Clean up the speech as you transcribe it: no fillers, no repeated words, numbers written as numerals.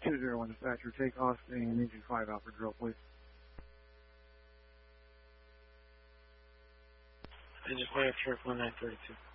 201 dispatcher, take Austin and engine 5 out for drill, please. Engine 5, Sheriff 1932.